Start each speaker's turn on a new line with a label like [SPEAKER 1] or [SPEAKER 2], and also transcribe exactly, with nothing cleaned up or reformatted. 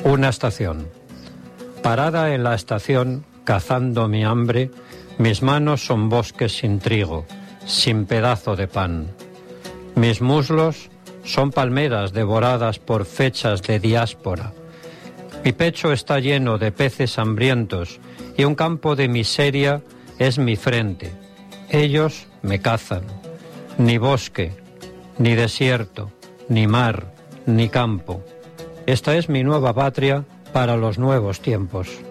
[SPEAKER 1] Una estación. Parada en la estación, cazando mi hambre, mis manos son bosques sin trigo, sin pedazo de pan. Mis muslos son palmeras devoradas por fechas de diáspora. Mi pecho está lleno de peces hambrientos y un campo de miseria es mi frente. Ellos me cazan. Ni bosque, ni desierto, ni mar, ni campo. Esta es mi nueva patria para los nuevos tiempos.